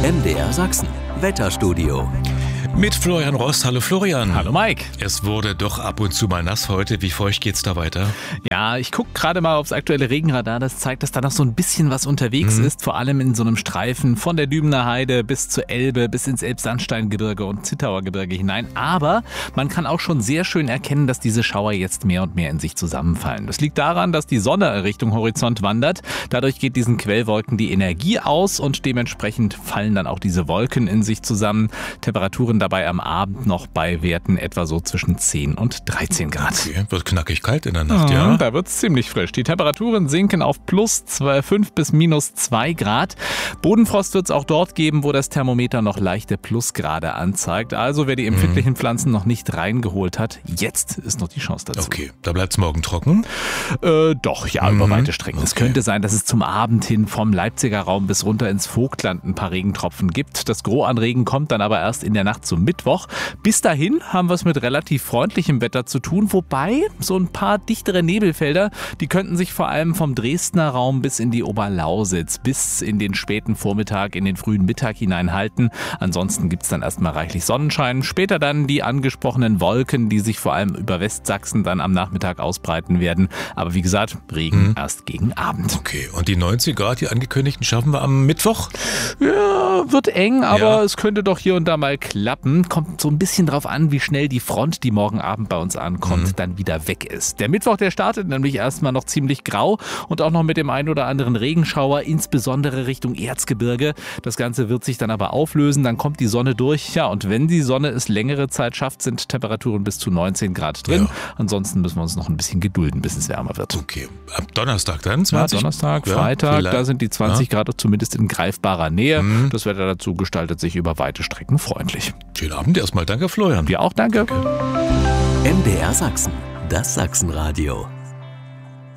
MDR Sachsen, Wetterstudio. Mit Florian Rost. Hallo Florian. Hallo Mike. Es wurde doch ab und zu mal nass heute. Wie feucht geht's da weiter? Ja, ich gucke gerade mal aufs aktuelle Regenradar. Das zeigt, dass da noch so ein bisschen was unterwegs ist. Vor allem in so einem Streifen von der Dübener Heide bis zur Elbe, bis ins Elbsandsteingebirge und Zittauer Gebirge hinein. Aber man kann auch schon sehr schön erkennen, dass diese Schauer jetzt mehr und mehr in sich zusammenfallen. Das liegt daran, dass die Sonne Richtung Horizont wandert. Dadurch geht diesen Quellwolken die Energie aus und dementsprechend fallen dann auch diese Wolken in sich zusammen. Temperaturen dabei am Abend noch bei Werten etwa so zwischen 10 und 13 Grad. Okay, wird knackig kalt in der Nacht, ja? Da wird es ziemlich frisch. Die Temperaturen sinken auf plus 5 bis minus 2 Grad. Bodenfrost wird es auch dort geben, wo das Thermometer noch leichte Plusgrade anzeigt. Also wer die empfindlichen Pflanzen noch nicht reingeholt hat, jetzt ist noch die Chance dazu. Okay, da bleibt es morgen trocken? Doch, ja, über weite Strecken. Es könnte sein, dass es zum Abend hin vom Leipziger Raum bis runter ins Vogtland ein paar Regentropfen gibt. Das Gros an Regen kommt dann aber erst in der Nacht zum Mittwoch. Bis dahin haben wir es mit relativ freundlichem Wetter zu tun, wobei so ein paar dichtere Nebelfelder, die könnten sich vor allem vom Dresdner Raum bis in die Oberlausitz, bis in den späten Vormittag, in den frühen Mittag hinein halten. Ansonsten gibt es dann erstmal reichlich Sonnenschein. Später dann die angesprochenen Wolken, die sich vor allem über Westsachsen dann am Nachmittag ausbreiten werden. Aber wie gesagt, Regen erst gegen Abend. Okay, und die 90 Grad, die angekündigten, schaffen wir am Mittwoch? Ja, wird eng, aber es könnte doch hier und da mal klappen. Kommt so ein bisschen drauf an, wie schnell die Front, die morgen Abend bei uns ankommt, dann wieder weg ist. Der Mittwoch, der startet nämlich erstmal noch ziemlich grau und auch noch mit dem ein oder anderen Regenschauer, insbesondere Richtung Erzgebirge. Das Ganze wird sich dann aber auflösen, dann kommt die Sonne durch. Ja, und wenn die Sonne es längere Zeit schafft, sind Temperaturen bis zu 19 Grad drin. Ja. Ansonsten müssen wir uns noch ein bisschen gedulden, bis es wärmer wird. Okay, ab Donnerstag dann? 20? Ja, Donnerstag, Freitag, da sind die 20 Grad zumindest in greifbarer Nähe. Das Wetter dazu gestaltet sich über weite Strecken freundlich. Schönen Abend erstmal. Danke, Florian. Dir auch, danke. MDR Sachsen, das Sachsenradio.